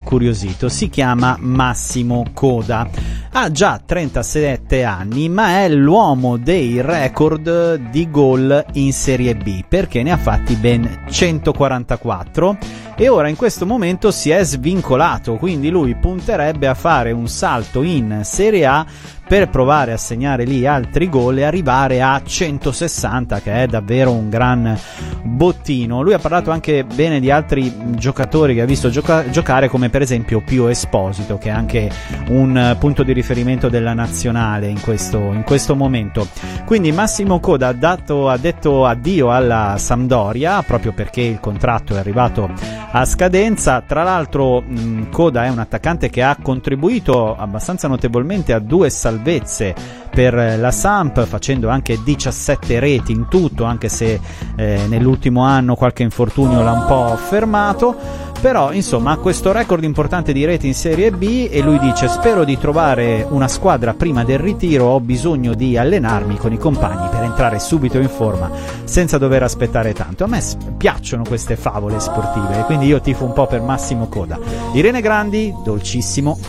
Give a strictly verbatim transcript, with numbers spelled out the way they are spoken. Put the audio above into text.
incuriosito. Si chiama Massimo Coda, ha già trentasette anni, ma è l'uomo dei record di gol in Serie B, perché ne ha fatti ben centoquarantaquattro e ora in questo momento si è svincolato, quindi lui punterebbe a fare un salto in Serie A per provare a segnare lì altri gol e arrivare a centosessanta, che è davvero un gran bottino. Lui ha parlato anche bene di altri giocatori che ha visto gioca- giocare, come per esempio Pio Esposito, che è anche un punto di riferimento della nazionale in questo, in questo momento. Quindi Massimo Coda ha, dato, ha detto addio alla Sampdoria proprio perché il contratto è arrivato a scadenza. Tra l'altro mh, Coda è un attaccante che ha contribuito abbastanza notevolmente a due salvezze per la Samp, facendo anche diciassette reti in tutto, anche se eh, nell'ultimo anno qualche infortunio l'ha un po' fermato. Però insomma ha questo record importante di reti in Serie B e lui dice: spero di trovare una squadra prima del ritiro, ho bisogno di allenarmi con i compagni per entrare subito in forma senza dover aspettare tanto. A me piacciono queste favole sportive, quindi io tifo un po' per Massimo Coda. Irene Grandi, Dolcissimo.